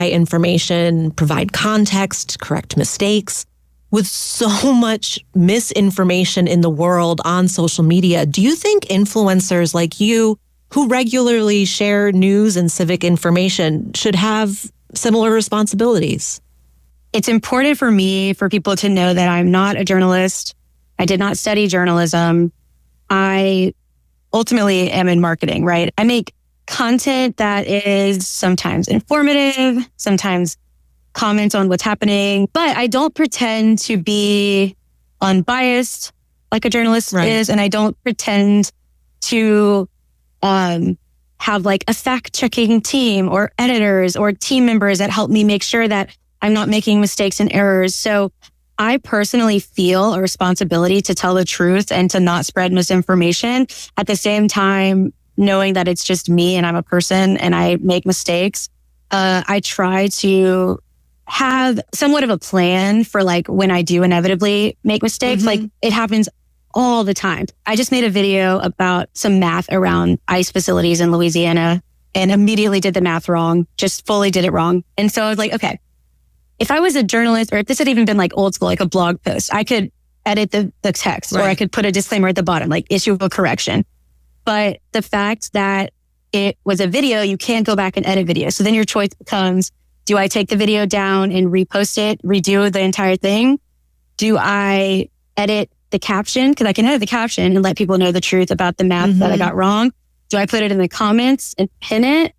information, provide context, correct mistakes. With so much misinformation in the world on social media, do you think influencers like you who regularly share news and civic information should have similar responsibilities? It's important for me, for people to know that I'm not a journalist. I did not study journalism. I ultimately am in marketing, right? I make content that is sometimes informative, sometimes comment on what's happening, but I don't pretend to be unbiased like a journalist is, and I don't pretend to have like a fact-checking team or editors or team members that help me make sure that I'm not making mistakes and errors. So I personally feel a responsibility to tell the truth and to not spread misinformation. At the same time, knowing that it's just me and I'm a person and I make mistakes, I try to have somewhat of a plan for like when I do inevitably make mistakes. Like it happens all the time. I just made a video about some math around ICE facilities in Louisiana and immediately did the math wrong, just fully did it wrong. And so I was like, okay, if I was a journalist or if this had even been like old school, like a blog post, I could edit the text or I could put a disclaimer at the bottom, like issue of a correction. But the fact that it was a video, you can't go back and edit video. So then your choice becomes, do I take the video down and repost it, redo the entire thing? Do I edit the caption? Because I can edit the caption and let people know the truth about the math that I got wrong. Do I put it in the comments and pin it?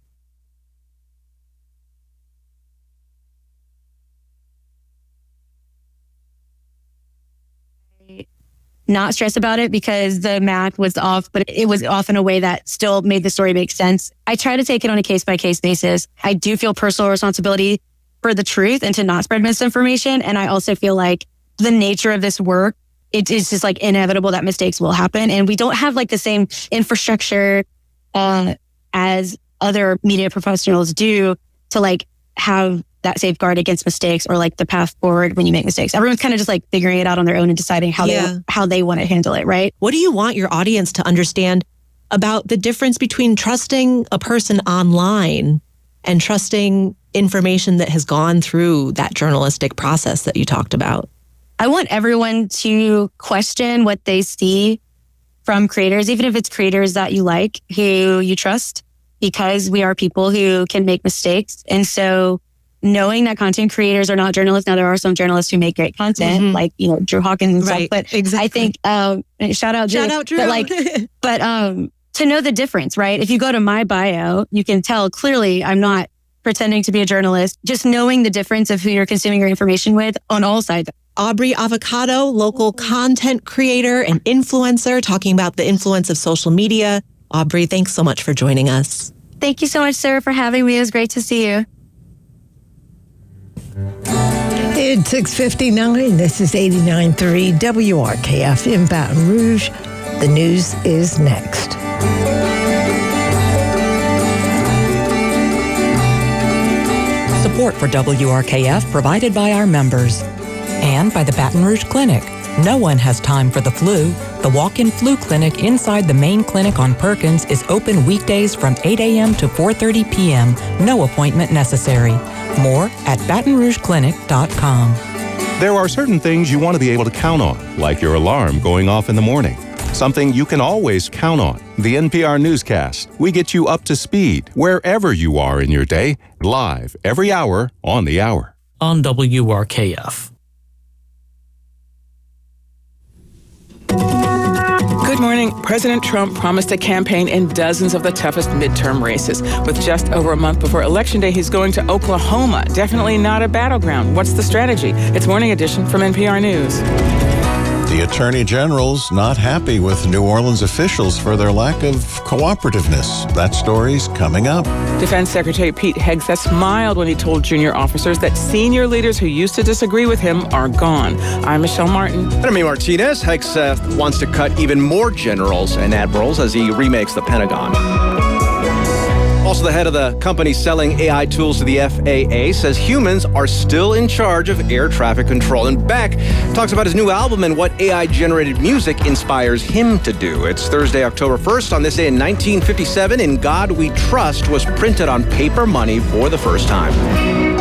Not stress about it because the math was off, but it was off in a way that still made the story make sense. I try to take it on a case-by-case basis. I do feel personal responsibility for the truth and to not spread misinformation. And I also feel like the nature of this work, it is just like inevitable that mistakes will happen. And we don't have like the same infrastructure as other media professionals do to like have that safeguard against mistakes or like the path forward when you make mistakes. Everyone's kind of just like figuring it out on their own and deciding how they want to handle it, right? What do you want your audience to understand about the difference between trusting a person online and trusting information that has gone through that journalistic process that you talked about? I want everyone to question what they see from creators, even if it's creators that you like, who you trust, because we are people who can make mistakes. And so knowing that content creators are not journalists. Now, there are some journalists who make great content, like, you know, Drew Hawkins and stuff. But I think, shout out Drew. But to know the difference, right? If you go to my bio, you can tell clearly I'm not pretending to be a journalist. Just knowing the difference of who you're consuming your information with on all sides. Aubrey Avocado, local content creator and influencer, talking about the influence of social media. Aubrey, thanks so much for joining us. Thank you so much, Sarah, for having me. It was great to see you. It's 6:59. This is 89.3 WRKF in Baton Rouge. The news is next. Support for WRKF provided by our members and by the Baton Rouge Clinic. No one has time for the flu. The walk-in flu clinic inside the main clinic on Perkins is open weekdays from 8 a.m. to 4:30 p.m. No appointment necessary. More at BatonRougeClinic.com. There are certain things you want to be able to count on, like your alarm going off in the morning. Something you can always count on. The NPR Newscast. We get you up to speed wherever you are in your day, live every hour on the hour. On WRKF. Good morning. President Trump promised to campaign in dozens of the toughest midterm races. With just over a month before Election Day, he's going to Oklahoma. Definitely not a battleground. What's the strategy? It's Morning Edition from NPR News. The Attorney General's not happy with New Orleans officials for their lack of cooperativeness. That story's coming up. Defense Secretary Pete Hegseth smiled when he told junior officers that senior leaders who used to disagree with him are gone. I'm Michelle Martin. And I'm Amy Martinez. Hegseth wants to cut even more generals and admirals as he remakes the Pentagon. Also, the head of the company selling AI tools to the FAA says humans are still in charge of air traffic control. And Beck talks about his new album and what AI-generated music inspires him to do. It's Thursday, October 1st. On this day in 1957, In God We Trust was printed on paper money for the first time.